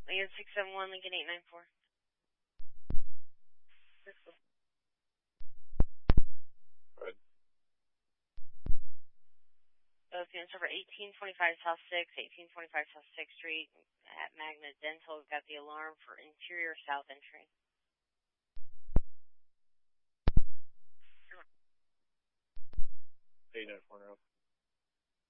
Lincoln 671, Lincoln 894. Good. Those units over 1825 South 6, 1825 South 6th Street at Magna Dental. We've got the alarm for interior south entry. 894 now.